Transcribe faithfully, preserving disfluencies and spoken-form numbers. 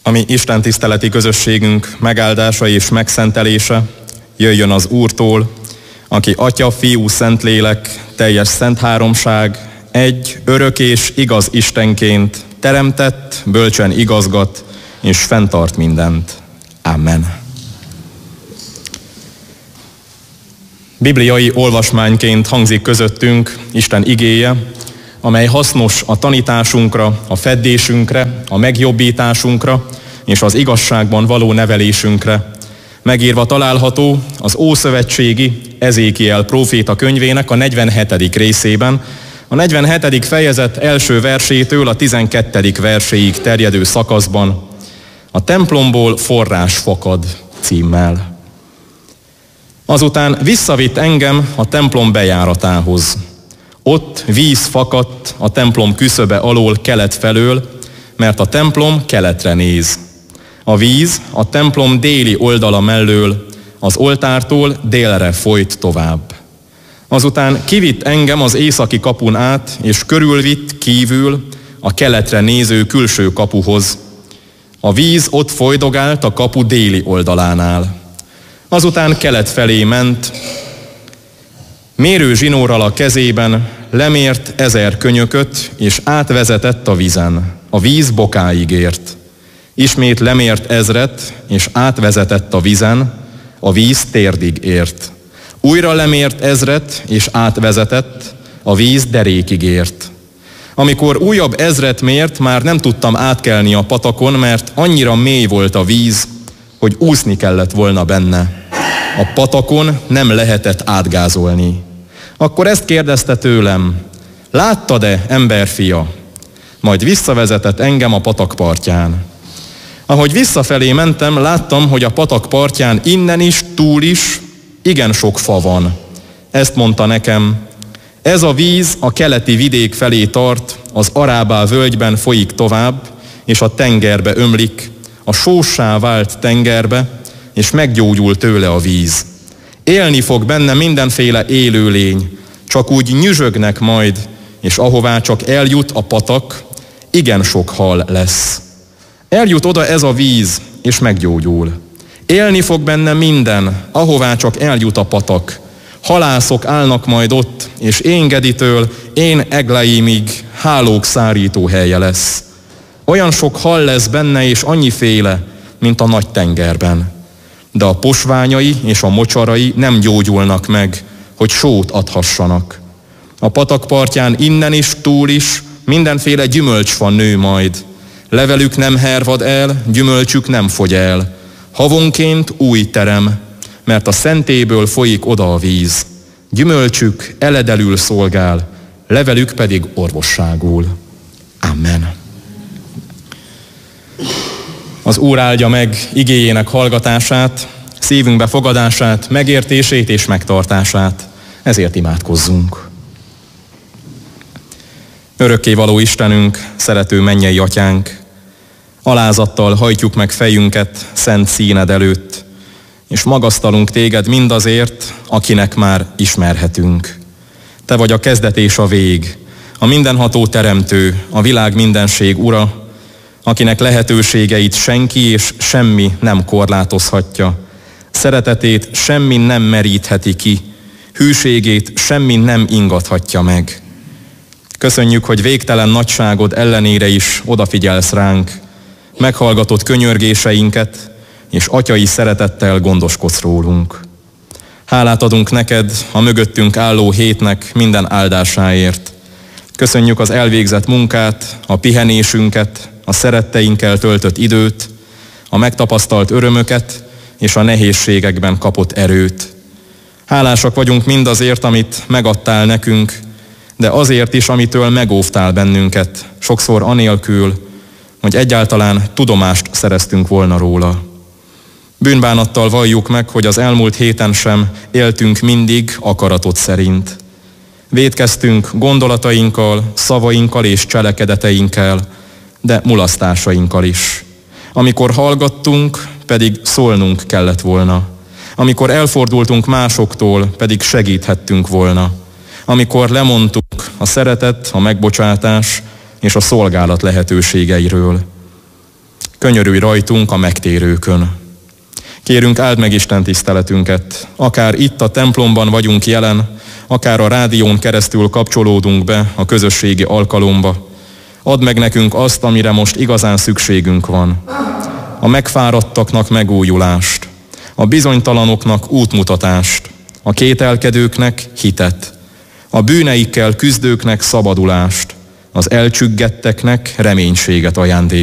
A mi Isten tiszteleti közösségünk megáldása és megszentelése jöjjön az Úrtól, aki Atya, Fiú, Szentlélek, teljes szent háromság, egy, örök és igaz Istenként teremtett, bölcsen igazgat és fenntart mindent. Amen. Bibliai olvasmányként hangzik közöttünk Isten igéje, amely hasznos a tanításunkra, a feddésünkre, a megjobbításunkra és az igazságban való nevelésünkre. Megírva található az ószövetségi Ezékiel próféta könyvének a negyvenhetedik részében, a negyvenhetedik fejezet első versétől a tizenkettedik verséig terjedő szakaszban, a templomból forrás fakad címmel. Azután visszavitt engem a templom bejáratához. Ott víz fakadt a templom küszöbe alól kelet felől, mert a templom keletre néz. A víz a templom déli oldala mellől, az oltártól délre folyt tovább. Azután kivitt engem az északi kapun át, és körülvitt kívül a keletre néző külső kapuhoz. A víz ott folydogált a kapu déli oldalánál. Azután kelet felé ment, mérő zsinórral a kezében lemért ezer könyököt, és átvezetett a vízen. A víz bokáig ért. Ismét lemért ezret, és átvezetett a vízen, a víz térdig ért. Újra lemért ezret, és átvezetett, a víz derékig ért. Amikor újabb ezret mért, már nem tudtam átkelni a patakon, mert annyira mély volt a víz, hogy úszni kellett volna benne. A patakon nem lehetett átgázolni. Akkor ezt kérdezte tőlem: láttad-e, emberfia? Majd visszavezetett engem a patak partján. Ahogy visszafelé mentem, láttam, hogy a patak partján innen is, túl is igen sok fa van. Ezt mondta nekem: ez a víz a keleti vidék felé tart, az Arábá völgyben folyik tovább, és a tengerbe ömlik, a sóssá vált tengerbe, és meggyógyul tőle a víz. Élni fog benne mindenféle élőlény, csak úgy nyüzsögnek majd, és ahová csak eljut a patak, igen sok hal lesz. Eljut oda ez a víz, és meggyógyul. Élni fog benne minden, ahová csak eljut a patak. Halászok állnak majd ott, és Éngeditől én Eglaimig hálók szárító helye lesz. Olyan sok hal lesz benne, és annyiféle, mint a nagy tengerben. De a posványai és a mocsarai nem gyógyulnak meg, hogy sót adhassanak. A patak partján innen is, túl is mindenféle gyümölcsfa nő majd. Levelük nem hervad el, gyümölcsük nem fogy el. Havonként új terem, mert a szentéből folyik oda a víz. Gyümölcsük eledelül szolgál, levelük pedig orvosságul. Amen. Az Úr áldja meg igéjének hallgatását, szívünkbe fogadását, megértését és megtartását. Ezért imádkozzunk. Örökkévaló Istenünk, szerető mennyei Atyánk, alázattal hajtjuk meg fejünket szent színed előtt, és magasztalunk téged mindazért, akinek már ismerhetünk. Te vagy a kezdet és a vég, a mindenható teremtő, a világ mindenség ura, akinek lehetőségeit senki és semmi nem korlátozhatja. Szeretetét semmi nem merítheti ki, hűségét semmi nem ingathatja meg. Köszönjük, hogy végtelen nagyságod ellenére is odafigyelsz ránk, meghallgatod könyörgéseinket, és atyai szeretettel gondoskodsz rólunk. Hálát adunk neked a mögöttünk álló hétnek minden áldásáért. Köszönjük az elvégzett munkát, a pihenésünket, a szeretteinkkel töltött időt, a megtapasztalt örömöket és a nehézségekben kapott erőt. Hálásak vagyunk mindazért, amit megadtál nekünk, de azért is, amitől megóvtál bennünket, sokszor anélkül, hogy egyáltalán tudomást szereztünk volna róla. Bűnbánattal valljuk meg, hogy az elmúlt héten sem éltünk mindig akaratod szerint. Vétkeztünk gondolatainkkal, szavainkkal és cselekedeteinkkel, de mulasztásainkkal is. Amikor hallgattunk, pedig szólnunk kellett volna. Amikor elfordultunk másoktól, pedig segíthettünk volna. Amikor lemondtuk a szeretet, a megbocsátás és a szolgálat lehetőségeiről. Könyörülj rajtunk a megtérőkön. Kérünk, áld meg Isten tiszteletünket, akár itt a templomban vagyunk jelen, akár a rádión keresztül kapcsolódunk be a közösségi alkalomba. Add meg nekünk azt, amire most igazán szükségünk van. A megfáradtaknak megújulást, a bizonytalanoknak útmutatást, a kételkedőknek hitet, a bűneikkel küzdőknek szabadulást, az elcsüggetteknek reménységet ajándékoz.